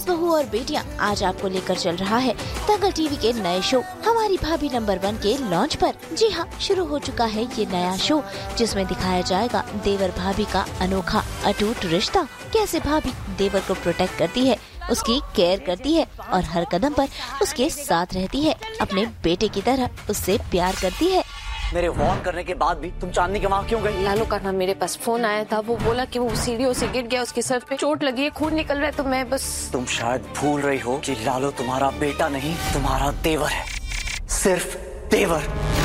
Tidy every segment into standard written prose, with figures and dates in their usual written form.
बहू और बेटियां आज आपको लेकर चल रहा है दंगल टीवी के नए शो हमारी भाभी नंबर 1 के लॉन्च पर। जी हाँ, शुरू हो चुका है ये नया शो, जिसमें दिखाया जाएगा देवर भाभी का अनोखा अटूट रिश्ता। कैसे भाभी देवर को प्रोटेक्ट करती है, उसकी केयर करती है और हर कदम पर उसके साथ रहती है, अपने बेटे की तरह उससे प्यार करती है। मेरे वार्न करने के बाद भी तुम चांदनी के वहाँ क्यों गई? लालू का ना मेरे पास फोन आया था, वो बोला कि वो सीढ़ियों से गिर गया, उसके सर पे चोट लगी है, खून निकल रहा है, तो मैं बस। तुम शायद भूल रही हो कि लालू तुम्हारा बेटा नहीं, तुम्हारा देवर है, सिर्फ देवर।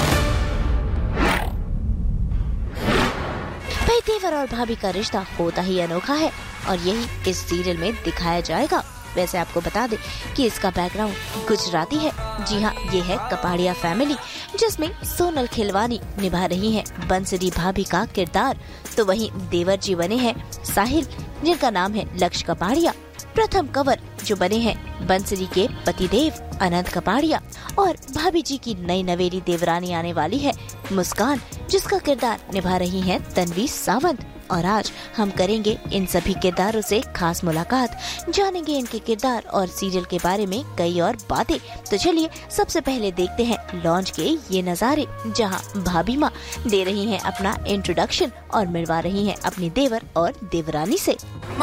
भाई देवर और भाभी का रिश्ता होता ही अनोखा है और यही इस सीरियल में दिखाया जाएगा। वैसे आपको बता दें कि इसका बैकग्राउंड गुजराती है। जी हाँ, ये है कपाड़िया फैमिली, जिसमें सोनल खिलवानी निभा रही हैं बंसरी भाभी का किरदार। तो वहीं देवर जी बने हैं साहिल, जिनका नाम है लक्ष्य कपाड़िया। प्रथम कवर जो बने हैं बंसरी के पतिदेव अनंत कपाड़िया और भाभी जी की नई नवेली देवरानी आने वाली है मुस्कान, जिसका किरदार निभा रही हैं तन्वी सावंत। और आज हम करेंगे इन सभी किरदारों से खास मुलाकात, जानेंगे इनके किरदार और सीरियल के बारे में कई और बातें। तो चलिए सबसे पहले देखते हैं लॉन्च के ये नज़ारे, जहां भाभी माँ दे रही हैं अपना इंट्रोडक्शन और मिलवा रही हैं अपनी देवर और देवरानी से।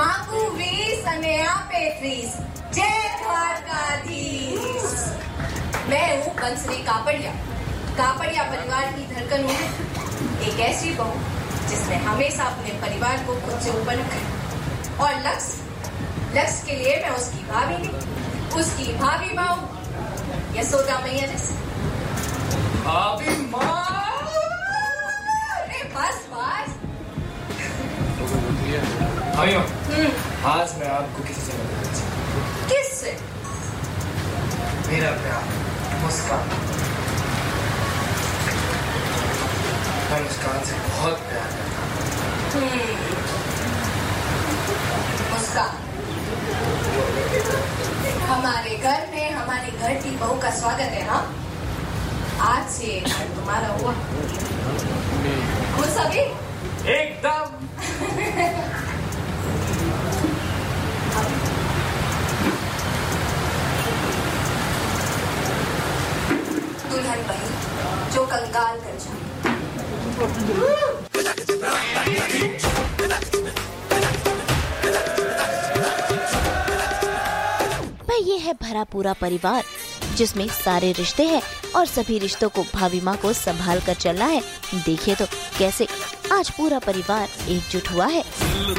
मैं हूँ बंसरी कापड़िया परिवार की धड़कन हूँ, एक ऐसी बहू जिसने हमेशा अपने परिवार को खुद से ऊपर रखा। और लक्ष्य के लिए मैं उसकी भाभी नहीं, उसकी भाभी माँ हूँ, यशोदा मैया जैसे। भाभी माँ, अरे बस। भाइयों, आज मैं आपको किसी से मिलना चाहता हूँ। किससे? मेरा प्यार मुस्कान। मैं मुस्कान से बहुत प्यार करता हूँ। मुस्कान, हमारे घर में हमारे घर की बहू का स्वागत है। हाँ, आज से घर तुम्हारा हुआ। खुश अभी? एकदम। दुल्हन बही जो कंगाल कर जाए। भाई ये है भरा पूरा परिवार, जिसमें सारे रिश्ते हैं और सभी रिश्तों को भाभी माँ को संभाल कर चलना है। देखिए तो कैसे आज पूरा परिवार एकजुट हुआ है।